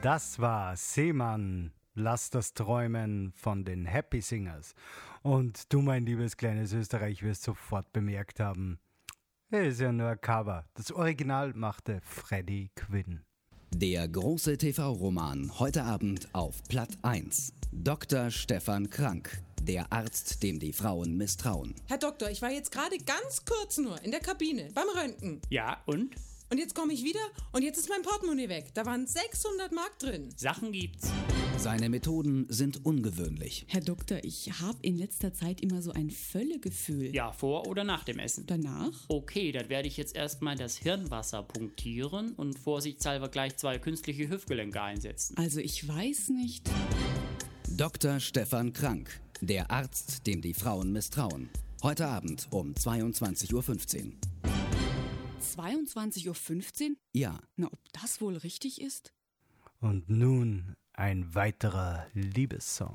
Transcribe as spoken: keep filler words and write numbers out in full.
Das war Seemann, lass das träumen von den Happy Singers. Und du, mein liebes kleines Österreich, wirst sofort bemerkt haben, es ist ja nur ein Cover. Das Original machte Freddie Quinn. Der große T V-Roman heute Abend auf Platt eins. Doktor Stefan Krank, der Arzt, dem die Frauen misstrauen. Herr Doktor, ich war jetzt gerade ganz kurz nur in der Kabine beim Röntgen. Ja, und? Und jetzt komme ich wieder und jetzt ist mein Portemonnaie weg. Da waren sechshundert Mark drin. Sachen gibt's. Seine Methoden sind ungewöhnlich. Herr Doktor, ich habe in letzter Zeit immer so ein Völlegefühl. Ja, vor oder nach dem Essen? Danach? Okay, dann werde ich jetzt erstmal das Hirnwasser punktieren und vorsichtshalber gleich zwei künstliche Hüftgelenke einsetzen. Also ich weiß nicht. Doktor Stefan Krank, der Arzt, dem die Frauen misstrauen. Heute Abend um zweiundzwanzig Uhr fünfzehn. zweiundzwanzig Uhr fünfzehn? Ja. Na, ob das wohl richtig ist? Und nun ein weiterer Liebessong.